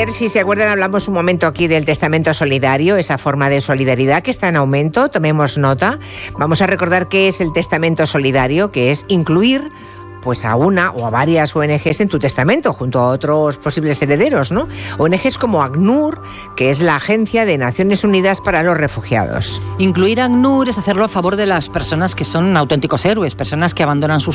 Ayer, si se acuerdan, hablamos un momento aquí del testamento solidario, esa forma de solidaridad que está en aumento. Tomemos nota. Vamos a recordar qué es el testamento solidario, que es incluir pues a una o a varias ONGs en tu testamento, junto a otros posibles herederos, ¿no? ONGs como ACNUR, que es la Agencia de Naciones Unidas para los Refugiados. Incluir ACNUR es hacerlo a favor de las personas que son auténticos héroes, personas que abandonan sus